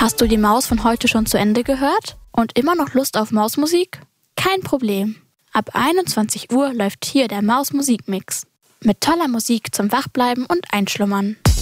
Hast du die Maus von heute schon zu Ende gehört und immer noch Lust auf Mausmusik? Kein Problem. Ab 21 Uhr läuft hier der Maus-Musikmix. Mit toller Musik zum Wachbleiben und Einschlummern.